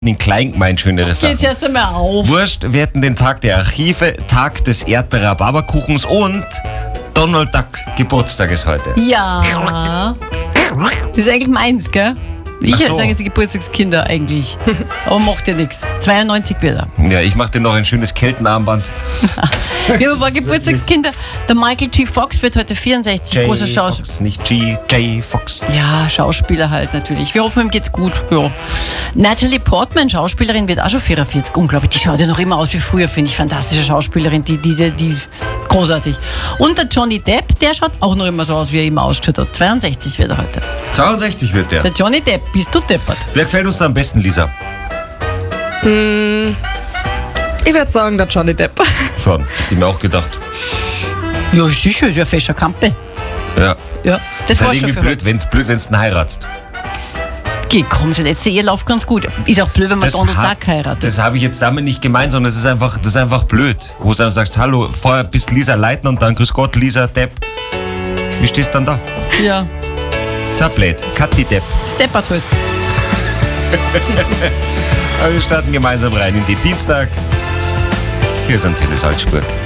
in klein gemeint schönere Sachen. Jetzt erst einmal auf. Wurscht, wir hätten den Tag der Archive, Tag des Erdbeer-Rhabarberkuchens und Donald Duck Geburtstag ist heute. Ja. Das ist eigentlich meins, gell? Ich Ach hätte so. sagen, jetzt die Geburtstagskinder eigentlich. Aber macht ja nichts. 92 wird er. Ja, ich mache dir noch ein schönes Keltenarmband. Wir haben ein paar Geburtstagskinder. Der Michael G. Fox wird heute 64, großer Schauspieler. Fox, nicht J. Fox. Ja, Schauspieler halt natürlich. Wir hoffen, ihm geht's gut. Ja. Natalie Portman, Schauspielerin, wird auch schon 44. Unglaublich, die schaut ja noch immer aus wie früher, finde ich. Fantastische Schauspielerin, die großartig. Und der Johnny Depp, der schaut auch noch immer so aus, wie er immer ausgeschaut hat. 62 wird er heute. 62 wird der. Der Johnny Depp, bist du deppert? Wer gefällt uns da am besten, Lisa? Ich würde sagen, der Johnny Depp. Schon, die mir auch gedacht. Ja, sicher, ist ja fescher Kampe. Ja. Ja, das Ist war halt schon irgendwie für blöd, wenn du ihn heiratst. Okay, komm, die letzte Ehe läuft ganz gut. Ist auch blöd, wenn man Donald Duck heiratet. Das habe ich jetzt damit nicht gemeint, sondern das ist einfach blöd. Wo du einfach sagst, hallo, vorher bist Lisa Leitner und dann grüß Gott, Lisa Depp. Wie stehst du dann da? Ja, Ist auch blöd. Kathi Depp. steppert halt. Also wir starten gemeinsam rein in den Dienstag. Hier ist Antenne Salzburg.